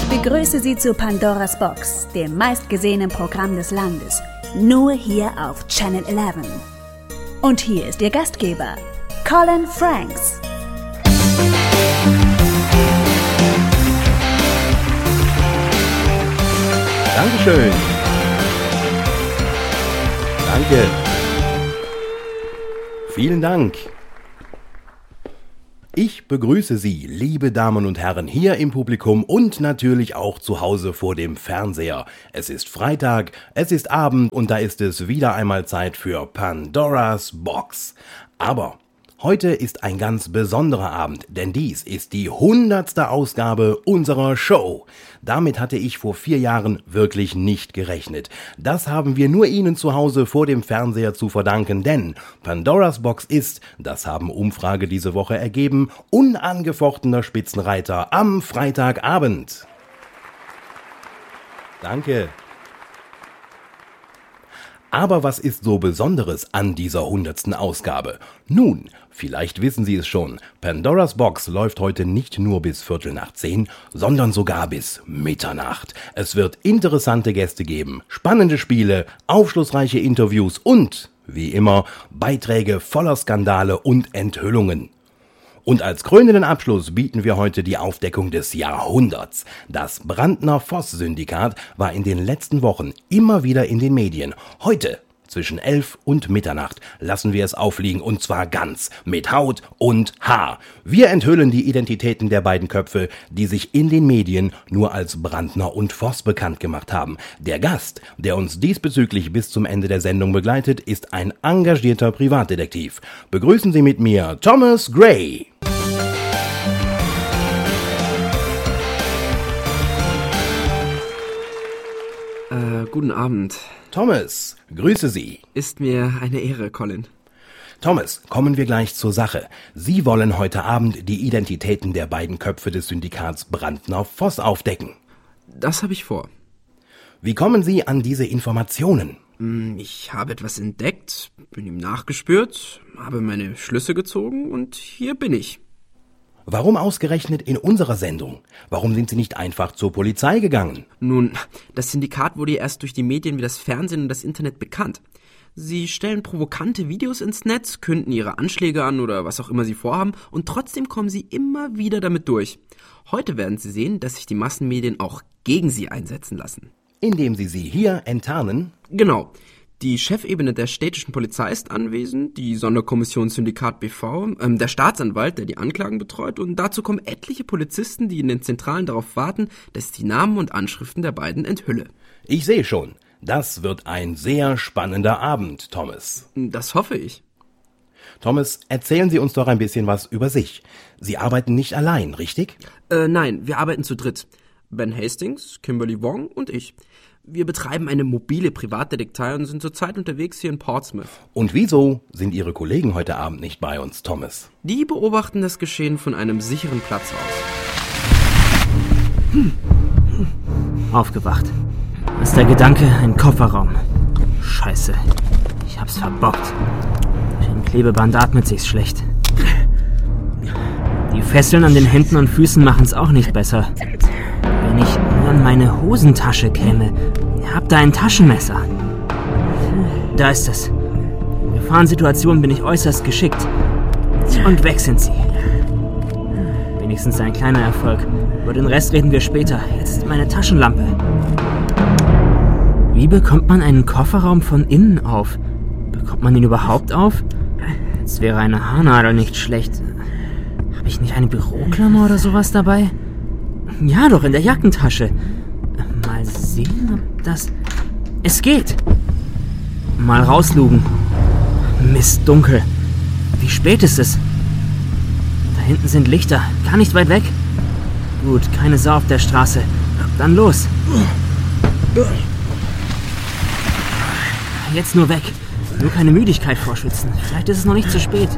Ich begrüße Sie zu Pandoras Box, dem meistgesehenen Programm des Landes. Nur hier auf Channel 11. Und hier ist Ihr Gastgeber, Colin Franks. Dankeschön. Danke. Vielen Dank. Ich begrüße Sie, liebe Damen und Herren, hier im Publikum und natürlich auch zu Hause vor dem Fernseher. Es ist Freitag, es ist Abend und da ist es wieder einmal Zeit für Pandoras Box. Aber heute ist ein ganz besonderer Abend, denn dies ist die 100. Ausgabe unserer Show. Damit hatte ich vor 4 Jahren wirklich nicht gerechnet. Das haben wir nur Ihnen zu Hause vor dem Fernseher zu verdanken, denn Pandoras Box ist, das haben Umfrage diese Woche ergeben, unangefochtener Spitzenreiter am Freitagabend. Danke. Aber was ist so Besonderes an dieser 100. Ausgabe? Nun, vielleicht wissen Sie es schon, Pandoras Box läuft heute nicht nur bis 9:15, sondern sogar bis Mitternacht. Es wird interessante Gäste geben, spannende Spiele, aufschlussreiche Interviews und, wie immer, Beiträge voller Skandale und Enthüllungen. Und als krönenden Abschluss bieten wir heute die Aufdeckung des Jahrhunderts. Das Brandner Voss-Syndikat war in den letzten Wochen immer wieder in den Medien. Heute, zwischen 11 und Mitternacht, lassen wir es aufliegen und zwar ganz, mit Haut und Haar. Wir enthüllen die Identitäten der beiden Köpfe, die sich in den Medien nur als Brandner und Voss bekannt gemacht haben. Der Gast, der uns diesbezüglich bis zum Ende der Sendung begleitet, ist ein engagierter Privatdetektiv. Begrüßen Sie mit mir Thomas Gray. Guten Abend. Thomas, grüße Sie. Ist mir eine Ehre, Colin. Thomas, kommen wir gleich zur Sache. Sie wollen heute Abend die Identitäten der beiden Köpfe des Syndikats Brandner Voss aufdecken. Das habe ich vor. Wie kommen Sie an diese Informationen? Ich habe etwas entdeckt, bin ihm nachgespürt, habe meine Schlüsse gezogen und hier bin ich. Warum ausgerechnet in unserer Sendung? Warum sind Sie nicht einfach zur Polizei gegangen? Nun, das Syndikat wurde ja erst durch die Medien wie das Fernsehen und das Internet bekannt. Sie stellen provokante Videos ins Netz, künden ihre Anschläge an oder was auch immer sie vorhaben und trotzdem kommen sie immer wieder damit durch. Heute werden Sie sehen, dass sich die Massenmedien auch gegen sie einsetzen lassen. Indem Sie sie hier enttarnen? Genau. Die Chefebene der städtischen Polizei ist anwesend, die Sonderkommission Syndikat BV, der Staatsanwalt, der die Anklagen betreut und dazu kommen etliche Polizisten, die in den Zentralen darauf warten, dass ich die Namen und Anschriften der beiden enthülle. Ich sehe schon, das wird ein sehr spannender Abend, Thomas. Das hoffe ich. Thomas, erzählen Sie uns doch ein bisschen was über sich. Sie arbeiten nicht allein, richtig? Nein, wir arbeiten zu dritt. Ben Hastings, Kimberly Wong und ich. Wir betreiben eine mobile Privatdetektei und sind zurzeit unterwegs hier in Portsmouth. Und wieso sind Ihre Kollegen heute Abend nicht bei uns, Thomas? Die beobachten das Geschehen von einem sicheren Platz aus. Aufgewacht. Was ist der Gedanke? Ein Kofferraum. Scheiße. Ich hab's verbockt. Ein Klebeband atmet sich's schlecht. Die Fesseln an den Händen und Füßen machen's auch nicht besser. Wenn ich nur in meine Hosentasche käme. Ihr habt da ein Taschenmesser. Da ist es. In Gefahrensituationen bin ich äußerst geschickt. Und weg sind sie. Wenigstens ein kleiner Erfolg. Über den Rest reden wir später. Jetzt meine Taschenlampe. Wie bekommt man einen Kofferraum von innen auf? Bekommt man ihn überhaupt auf? Jetzt wäre eine Haarnadel nicht schlecht. Habe ich nicht eine Büroklammer oder sowas dabei? Ja, doch, in der Jackentasche. Mal sehen, ob das... Es geht! Mal rauslugen. Mist, dunkel. Wie spät ist es? Da hinten sind Lichter, gar nicht weit weg. Gut, keine Sau auf der Straße. Dann los. Jetzt nur weg. Nur keine Müdigkeit vorschützen. Vielleicht ist es noch nicht zu spät.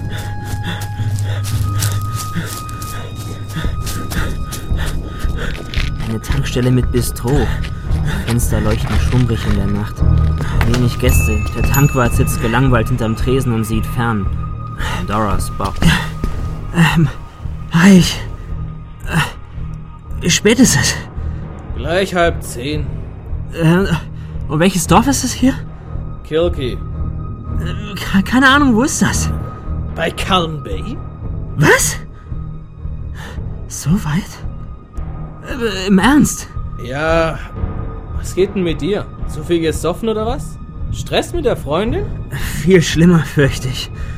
Eine Tankstelle mit Bistro. Fenster leuchten schummrig in der Nacht. Wenig Gäste. Der Tankwart sitzt gelangweilt hinterm Tresen und sieht fern. Doras Bauch. Hi, wie spät ist es? Gleich 9:30. Und welches Dorf ist das hier? Kilkee. Keine Ahnung, wo ist das? Bei Calm Bay? Was? So weit? Im Ernst? Ja, was geht denn mit dir? Zu viel gesoffen oder was? Stress mit der Freundin? Viel schlimmer, fürchte ich.